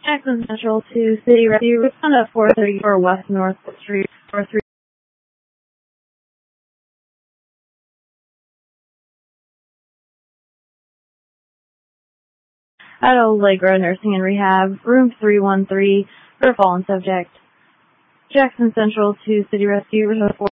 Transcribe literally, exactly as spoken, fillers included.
Jackson Central to City Rescue. Respond at four thirty-four West North Street, four three. At Allegra Nursing and Rehab, room three one three, for a fallen subject. Jackson Central to City Rescue, respond